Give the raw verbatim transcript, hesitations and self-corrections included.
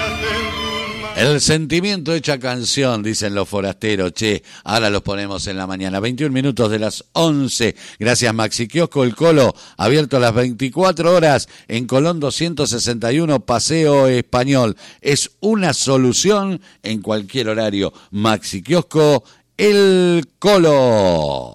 El sentimiento hecha canción, dicen los forasteros. Che, ahora los ponemos en la mañana. veintiún minutos de las once. Gracias, Maxi Kiosco El Colo, abierto a las veinticuatro horas en Colón doscientos sesenta y uno, Paseo Español. Es una solución en cualquier horario. Maxi Kiosco El Colo.